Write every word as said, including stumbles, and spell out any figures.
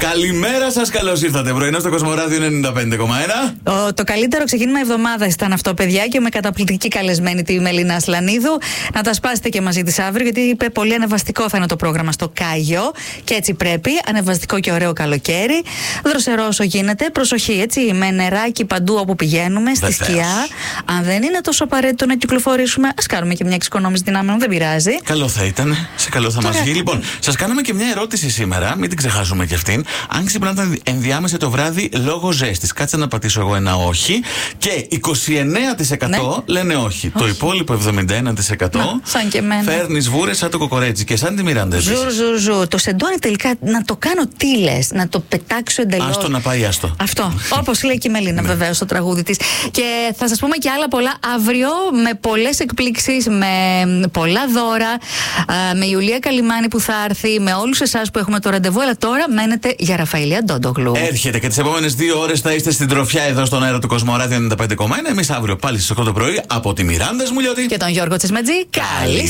Καλημέρα σας, καλώς ήρθατε. Πρωινό στο Κοσμοράδιο ενενήντα πέντε κόμμα ένα. Το, το καλύτερο ξεκίνημα εβδομάδα ήταν αυτό, παιδιά, και με καταπληκτική καλεσμένη τη Μελίνα Ασλανίδου. Να τα σπάσετε και μαζί της αύριο, γιατί είπε πολύ ανεβαστικό θα είναι το πρόγραμμα στο Κάγιο. Και έτσι πρέπει. Ανεβαστικό και ωραίο καλοκαίρι. Δροσερό όσο γίνεται. Προσοχή, έτσι. Με νεράκι παντού όπου πηγαίνουμε, στη Βεβαίως. σκιά. Αν δεν είναι τόσο απαραίτητο να κυκλοφορήσουμε, ας κάνουμε και μια εξοικονόμηση δυνάμεων, δεν πειράζει. Καλό θα ήταν. Σε καλό θα μας βγει. Λοιπόν, σας κάναμε και μια ερώτηση σήμερα, μην την ξεχάσουμε κι αυτήν. Αν ξυπνάτε ενδιάμεσα το βράδυ λόγω ζέστης, κάτσε να πατήσω εγώ ένα όχι. Και είκοσι εννέα τοις εκατό ναι. λένε όχι. όχι. Το υπόλοιπο εβδομήντα ένα τοις εκατό να, σαν και εμένα. Φέρνεις βούρες σαν το κοκορέτσι και σαν τη Μιράντα. Ζουρ, ζουρ, ζουρ. Το σεντόνι τελικά να το κάνω τι λες, να το πετάξω εντελώς. Άστο να πάει, άστο. Αυτό. Όπως λέει και η Μελίνα, βεβαίως, στο τραγούδι της. Και θα σας πούμε και άλλα πολλά αύριο, με πολλές εκπλήξεις, με πολλά δώρα, με Ιουλία Καλιμάνη που θα έρθει, με όλους εσάς που έχουμε το ραντεβού. Αλλά τώρα μένετε για Ραφαήλια Ντόντογλου. Έρχεται και τις επόμενες δύο ώρες θα είστε στην τροφιά εδώ στον αέρα του Κοσμοράδιο ενενήντα πέντε κόμμα ένα. Εμείς αύριο πάλι στις οκτώ το πρωί από τη Μιράντα Σμουλιώτη και τον Γιώργο Τσεσμετζή. Καλή